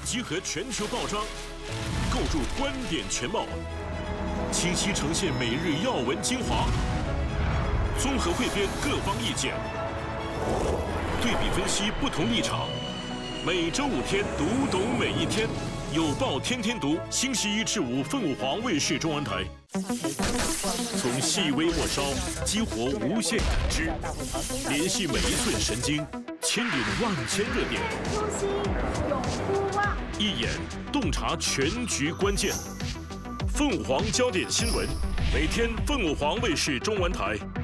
集合全球报章，构筑观点全貌，清晰呈现每日要闻精华，综合汇编各方意见，对比分析不同立场。每周5天，读懂每一天。有报天天读，星期1至5，凤凰卫视中文台。从细微末梢激活无限感知，联系每一寸神经，牵引万千热点。 初心永不忘， 一眼洞察全局关键。凤凰焦点新闻，每天凤凰卫视中文台